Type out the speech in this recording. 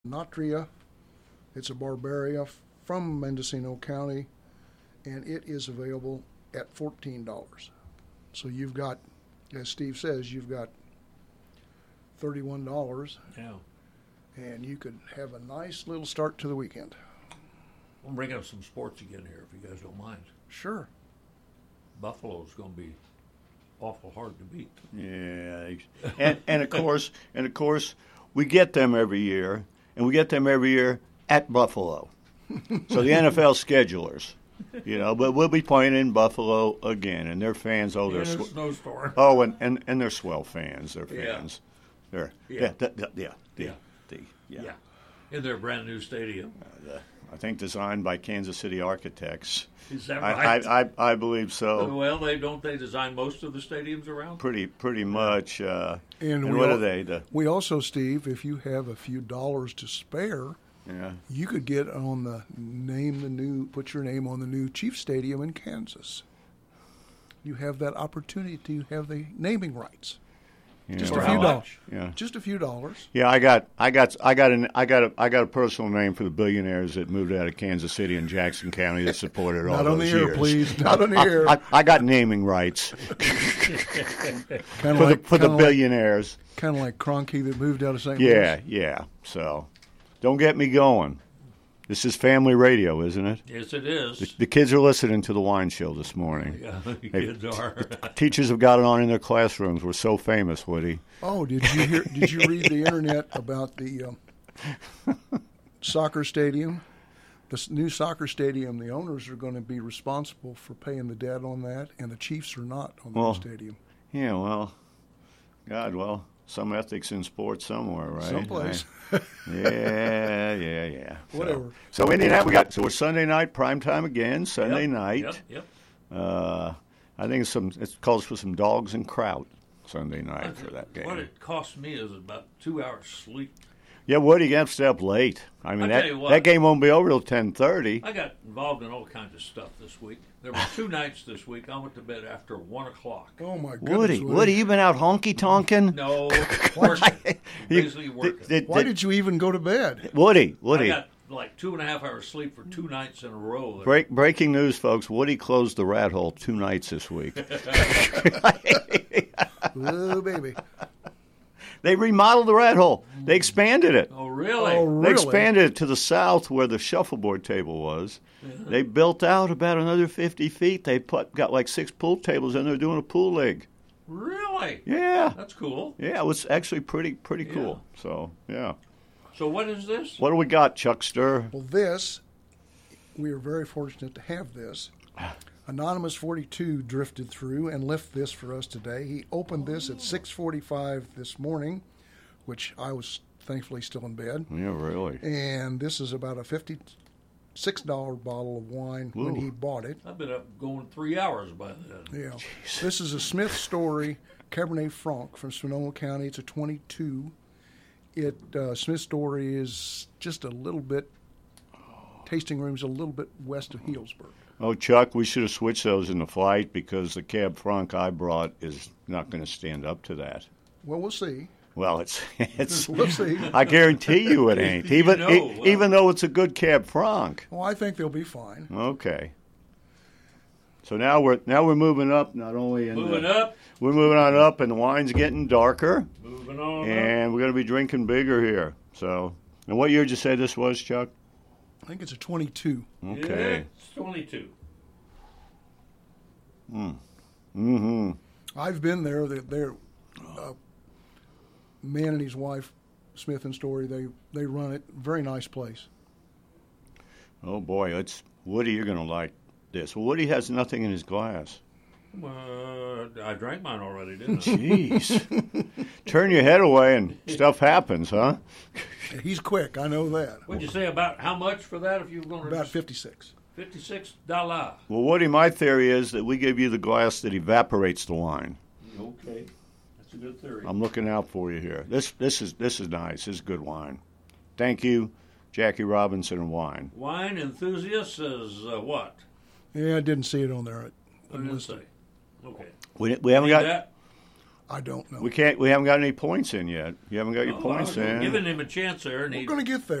Natria. It's a Barbaria from Mendocino County, and it is available at $14. So you've got, as Steve says, you've got $31, Yeah. and you could have a nice little start to the weekend. We'll bring up some sports again here, if you guys don't mind. Sure. Buffalo's going to be awful hard to beat. Yeah, and of course, we get them every year, and we get them every year at Buffalo. So the NFL schedulers, but we'll be playing in Buffalo again, and their fans, they're snowstorm. Oh, and they're swell fans. They're fans. Yeah. Yeah. In their brand new stadium. I think designed by Kansas City architects. Is that right? I believe so. Well, they design most of the stadiums around? Pretty much. And what are they? We also, Steve, if you have a few dollars to spare, you could get on put your name on the new Chief Stadium in Kansas. You have that opportunity to have the naming rights. Yeah. Just a few dollars. Yeah. Just a few dollars. Yeah, I got a personal name for the billionaires that moved out of Kansas City and Jackson County that supported all those years. Not on the air, please. Not on the air. I got naming rights for the billionaires. Kind of like Kroenke that moved out of St. Louis. Yeah. So, don't get me going. This is family radio, isn't it? Yes, it is. The kids are listening to the wine show this morning. Yeah, the kids are. Teachers have got it on in their classrooms. We're so famous, Woody. Oh, did you read the internet about the soccer stadium? The new soccer stadium, the owners are going to be responsible for paying the debt on that, and the Chiefs are not on the new stadium. Yeah, well, some ethics in sports somewhere, right? Someplace. Yeah. Whatever. So Indianapolis, we're Sunday night prime time again. Sunday night. Yep. I think it calls for some dogs and kraut Sunday night for that game. What it cost me is about 2 hours sleep. Yeah, Woody, you have to stay up late. I mean, that game won't be over till 10:30. I got involved in all kinds of stuff this week. There were 2 nights this week. I went to bed after 1 o'clock. Oh, my goodness. Woody, you been out honky-tonking? No, working. Basically working. Why did you even go to bed? Woody. I got like 2.5 hours sleep for 2 nights in a row. Breaking news, folks. Woody closed the rat hole 2 nights this week. Oh, baby. They remodeled the rat hole. They expanded it. Oh, really? They expanded it to the south where the shuffleboard table was. Yeah. They built out about another 50 feet. They got like 6 pool tables in there doing a pool league. Really? Yeah. That's cool. Yeah, it was actually pretty cool. So, yeah. So what is this? What do we got, Chuckster? Well, we are very fortunate to have this. Anonymous 42 drifted through and left this for us today. He opened this at 6:45 this morning, which I was thankfully still in bed. Yeah, really. And this is about a $56 bottle of wine when he bought it. I've been up going 3 hours by then. Yeah. Jeez. This is a Smith Story Cabernet Franc from Sonoma County. It's a 22. Smith Story is just a little bit, tasting room's a little bit west of Healdsburg. Oh, Chuck, we should have switched those in the flight because the Cab Franc I brought is not going to stand up to that. Well, we'll see. Well, it's we'll see. I guarantee you it ain't. Even though it's a good Cab Franc. Well, I think they'll be fine. Okay. So now we're moving up. Not only we're moving on up, and the wine's getting darker. Moving on and we're going to be drinking bigger here. So, and what year did you say this was, Chuck? I think it's a 22. Okay. Yeah, it's 22. Mm-hmm. I've been there. They're man and his wife, Smith and Story. They run it. Very nice place. Oh boy, Woody. You're going to like this. Woody has nothing in his glass. I drank mine already, didn't I? Jeez. Turn your head away and stuff happens, huh? He's quick. I know that. What'd you say about how much for that? If you're going to about $56. $56. Well, Woody, my theory is that we give you the glass that evaporates the wine. Okay, that's a good theory. I'm looking out for you here. This is nice. This is good wine. Thank you, Jackie Robinson and Wine. Wine enthusiast says what? Yeah, I didn't see it on there. What did it say? Okay. We haven't got that? I don't know. We haven't got any points in yet. You haven't got your points I was in. giving him a chance there, and We're he going to get there.